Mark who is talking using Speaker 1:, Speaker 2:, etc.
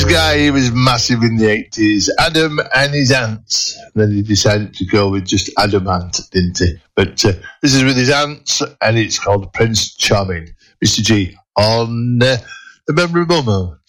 Speaker 1: guy, he was massive in the 80s. Adam and his ants. Then he decided to go with just Adam Ant, didn't he? But this is with his ants, and it's called Prince Charming. Mr. G on the Memorable Moments.